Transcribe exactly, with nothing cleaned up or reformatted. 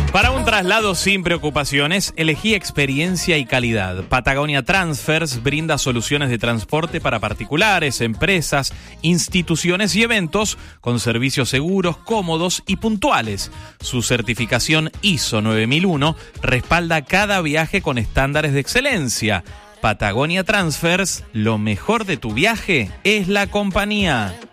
Para un traslado sin preocupaciones, elegí experiencia y calidad. Patagonia Transfers brinda soluciones de transporte para particulares, empresas, instituciones y eventos con servicios seguros, cómodos y puntuales. Su certificación I S O nueve mil uno respalda cada viaje con estándares de excelencia. Patagonia Transfers, lo mejor de tu viaje es la compañía.